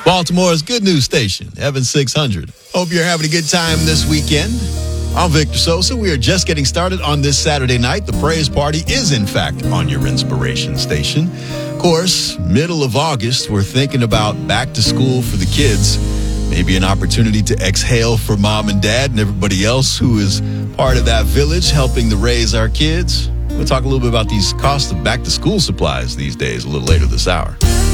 Baltimore's good news station, Evan 600. Hope you're having a good time this weekend. I'm Victor Sosa. We are just getting started on this Saturday night. The Praise Party is, in fact, on your inspiration station. Of course, middle of August, we're thinking about back to school for the kids. Maybe an opportunity to exhale for mom and dad and everybody else who is part of that village helping to raise our kids. We'll talk a little bit about these costs of back to school supplies these days a little later this hour.